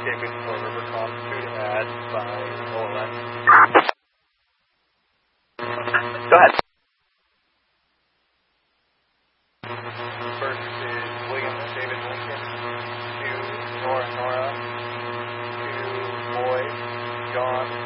ticket for Rivercom 2 to add by OLS. Go ahead. First is William David Lincoln to Nora to Boy John